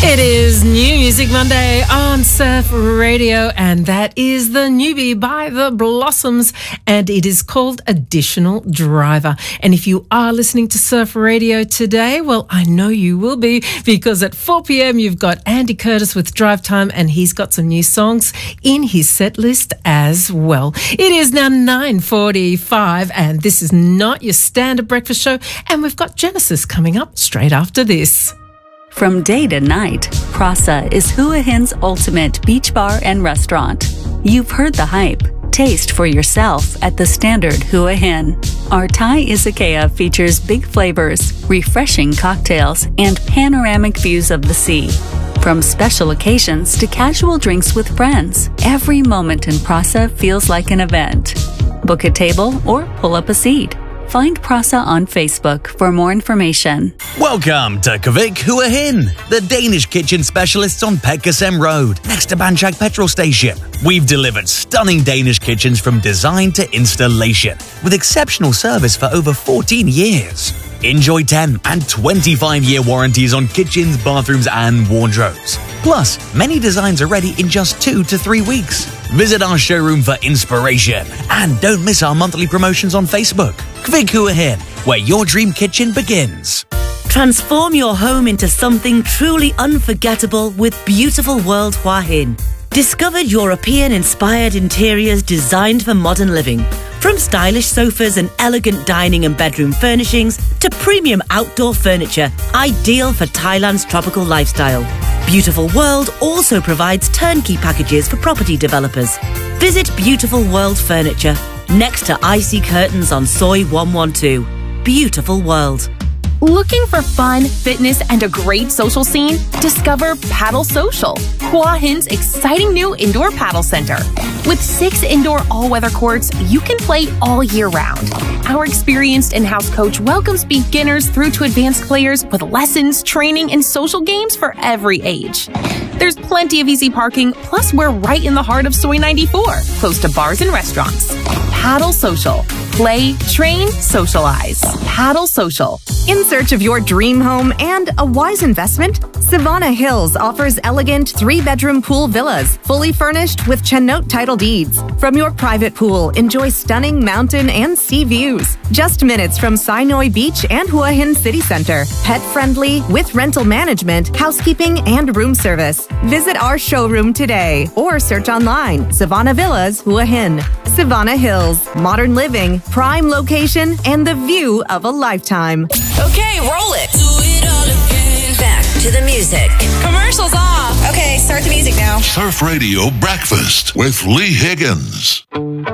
It is New Music Monday on Surf Radio, and that is The Newbie by The Blossoms, and it is called Additional Driver. And if you are listening to Surf Radio today, well, I know you will be, because at 4 p.m. you've got Andy Curtis with Drive Time, and he's got some new songs in his set list as well. It is now 9:45, and this is not your standard breakfast show, and we've got Genesis coming up straight after this. From day to night, Prasa is Hua Hin's ultimate beach bar and restaurant. You've heard the hype. Taste for yourself at the standard Hua Hin. Our Thai izakaya features big flavors, refreshing cocktails, and panoramic views of the sea. From special occasions to casual drinks with friends, every moment in Prasa feels like an event. Book a table or pull up a seat. Find Prasa on Facebook for more information. Welcome to Kvik Hua Hin, the Danish kitchen specialists on Petkersem Road, next to Banchak petrol station. We've delivered stunning Danish kitchens from design to installation, with exceptional service for over 14 years. Enjoy 10 and 25-year warranties on kitchens, bathrooms and wardrobes. Plus, many designs are ready in just 2 to 3 weeks. Visit our showroom for inspiration. And don't miss our monthly promotions on Facebook. Kvik Hua Hin, where your dream kitchen begins. Transform your home into something truly unforgettable with Beautiful World Hua Hin. Discover European-inspired interiors designed for modern living. From stylish sofas and elegant dining and bedroom furnishings to premium outdoor furniture, ideal for Thailand's tropical lifestyle. Beautiful World also provides turnkey packages for property developers. Visit Beautiful World Furniture, next to Icy Curtains on Soi 112. Beautiful World. Looking for fun, fitness, and a great social scene? Discover Paddle Social, Hua Hin's exciting new indoor paddle center. With 6 indoor all-weather courts, you can play all year round. Our experienced in-house coach welcomes beginners through to advanced players with lessons, training, and social games for every age. There's plenty of easy parking, plus we're right in the heart of Soi 94, close to bars and restaurants. Paddle Social. Play, train, socialize. Paddle Social. In search of your dream home and a wise investment? Savannah Hills offers elegant 3-bedroom pool villas, fully furnished with Chennote title deeds. From your private pool, enjoy stunning mountain and sea views. Just minutes from Sinoi Beach and Hua Hin City Center. Pet-friendly, with rental management, housekeeping, and room service. Visit our showroom today or search online, Savannah Villas Hua Hin. Savannah Hills, modern living, prime location, and the view of a lifetime. Okay, roll it. Do it all again. Back to the music. Commercials off. Okay, start the music now. Surf Radio Breakfast with Lee Higgins.